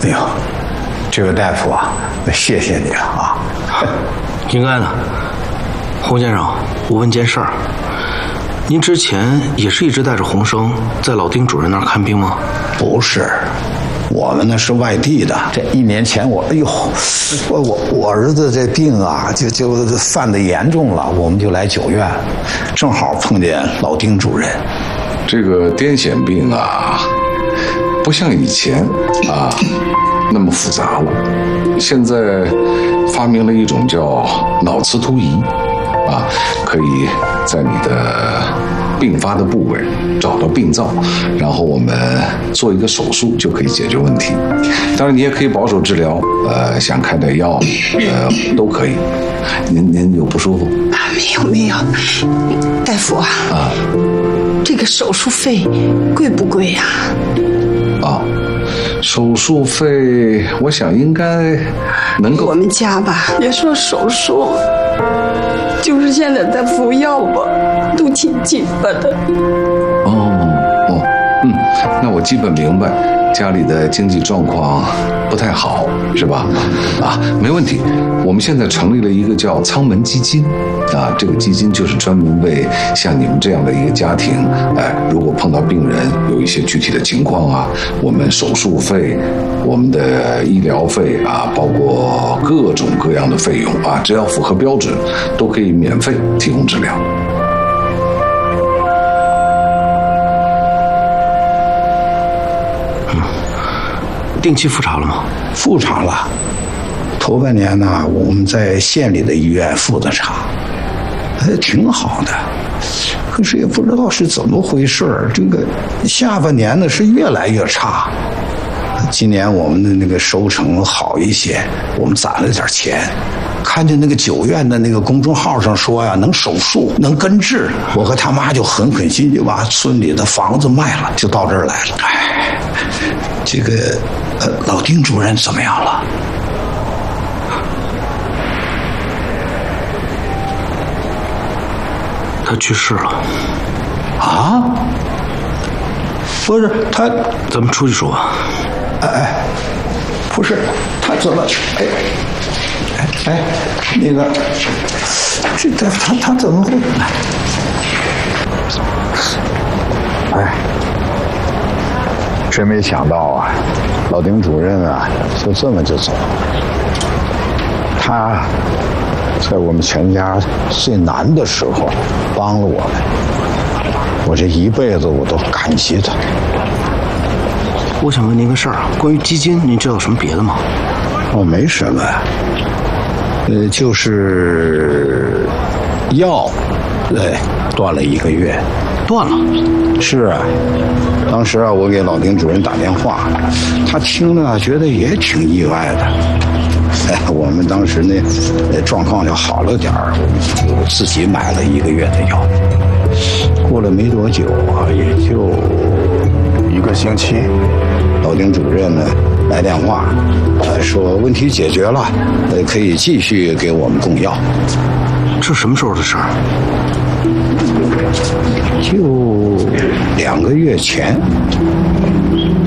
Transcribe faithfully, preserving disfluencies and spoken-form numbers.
哎呦，这位大夫啊，谢谢你了啊！ 应该的。洪先生，我问件事儿，您之前也是一直带着洪生在老丁主任那儿看病吗？ 不是，我们呢是外地的。这一年前我，哎呦，我我我儿子这病啊，就就犯得严重了，我们就来九院，正好碰见老丁主任。 这个癫痫病啊，不像以前啊那么复杂了。现在发明了一种叫脑磁突仪，啊，可以在你的病发的部位找到病灶，然后我们做一个手术就可以解决问题。当然，你也可以保守治疗，呃，想开点药，呃，都可以。您您有不舒服？ 啊，没有没有，大夫啊，啊这个手术费贵不贵呀？ 啊，手术费我想应该能够。 我们家吧，别说手术，就是现在的服药吧，都挺紧巴的。 哦哦，嗯，那我基本明白，家里的经济状况不太好，是吧？啊，没问题。我们现在成立了一个叫舱门基金，啊，这个基金就是专门为像你们这样的一个家庭，哎，如果碰到病人有一些具体的情况啊，我们手术费、我们的医疗费啊，包括各种各样的费用啊，只要符合标准，都可以免费提供治疗。 定期复查了吗？ 复查了，头半年呢，我们在县里的医院复的查，还挺好的。可是也不知道是怎么回事，这个下半年呢是越来越差。今年我们的那个收成好一些，我们攒了点钱。看见那个九院的那个公众号上说呀，能手术，能根治，我和他妈就狠狠心就把村里的房子卖了，就到这儿来了。哎，这个呃，老丁主任怎么样了？ 他去世了。 啊？不是他， 咱们出去说吧。 哎哎，不是他怎么？哎哎哎，那个，这他他他怎么会？哎，真没想到啊，老丁主任啊，就这么就走了。他在我们全家最难的时候帮了我们，我这一辈子我都感激他。 我想问您个事儿，关于基金，您知道什么别的吗？ 哦，没什么，呃，就是药，对，断了一个月。 断了？ 是啊，当时啊，我给老丁主任打电话，他听了觉得也挺意外的。哎，我们当时那那状况就好了点儿，我们就自己买了一个月的药。过了没多久啊，也就一个星期，老丁主任呢来电话，呃，说问题解决了，呃，可以继续给我们供药。 这什么时候的事儿？ 就两个月前。